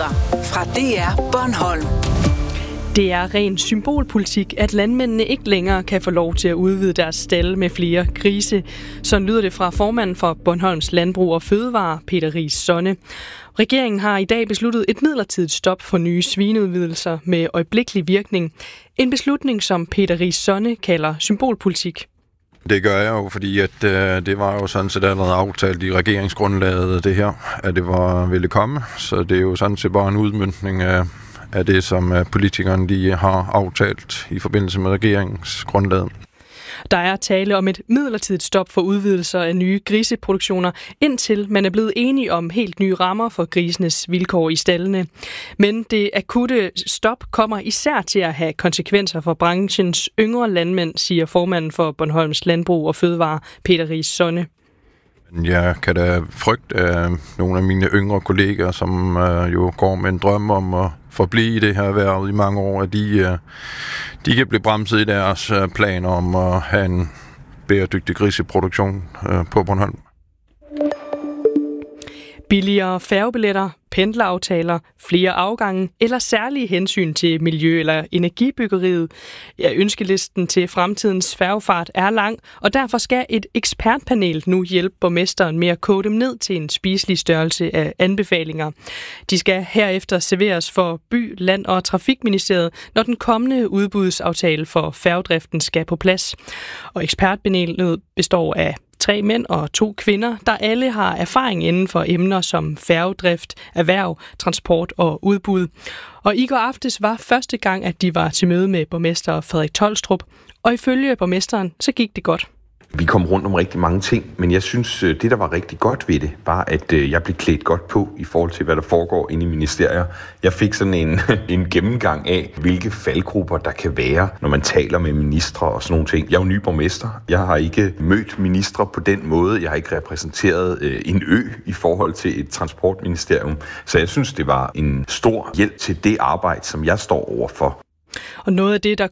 Nyheder fra DR Bornholm. Det er ren symbolpolitik, at landmændene ikke længere kan få lov til at udvide deres stalde med flere grise. Sådan lyder det fra formanden for Bornholms Landbrug og Fødevare, Peter Riis Sonne. Regeringen har i dag besluttet et midlertidigt stop for nye svineudvidelser med øjeblikkelig virkning. En beslutning, som Peter Riis Sonne kalder symbolpolitik. Det gør jeg jo, fordi at, det var jo sådan set allerede aftalt i regeringsgrundlaget det her, at det ville komme. Så det er jo sådan set bare en udmøntning af det, som politikerne de har aftalt i forbindelse med regeringsgrundlaget. Der er tale om et midlertidigt stop for udvidelser af nye griseproduktioner, indtil man er blevet enige om helt nye rammer for grisenes vilkår i staldene. Men det akutte stop kommer især til at have konsekvenser for branchens yngre landmænd, siger formanden for Bornholms Landbrug og Fødevare, Peter Riis Sonne. Jeg kan da frygte af nogle af mine yngre kolleger, som jo går med en drøm om at forblive i det her erhverv i mange år, at de kan blive bremset i deres planer om at have en bæredygtig griseproduktion på Bornholm. Billigere færgebilletter, pendleraftaler, flere afgange eller særlige hensyn til miljø- eller energibyggeriet. Ja, ønskelisten til fremtidens færgefart er lang, og derfor skal et ekspertpanel nu hjælpe borgmesteren med at koge dem ned til en spiselig størrelse af anbefalinger. De skal herefter serveres for By-, Land- og Trafikministeriet, når den kommende udbudsaftale for færgedriften skal på plads. Og ekspertpanelet består af 3 mænd og 2 kvinder, der alle har erfaring inden for emner som færgedrift, erhverv, transport og udbud. Og i går aftes var første gang, at de var til møde med borgmester Frederik Tolstrup, og ifølge borgmesteren, så gik det godt. Vi kom rundt om rigtig mange ting, men jeg synes, det der var rigtig godt ved det, var, at jeg blev klædt godt på i forhold til, hvad der foregår inde i ministerier. Jeg fik sådan en gennemgang af, hvilke faldgrupper der kan være, når man taler med ministre og sådan nogle ting. Jeg er jo ny borgmester. Jeg har ikke mødt ministre på den måde. Jeg har ikke repræsenteret en ø i forhold til et transportministerium. Så jeg synes, det var en stor hjælp til det arbejde, som jeg står overfor. Og noget af det, der